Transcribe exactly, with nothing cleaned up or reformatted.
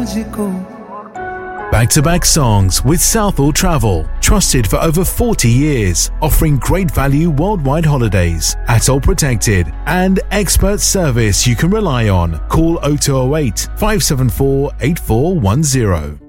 मुझको. Back-to-back songs with Southall Travel, trusted for over forty years, offering great value worldwide holidays, ATOL protected, and expert service you can rely on. Call oh two oh eight, five seven four, eight four one zero.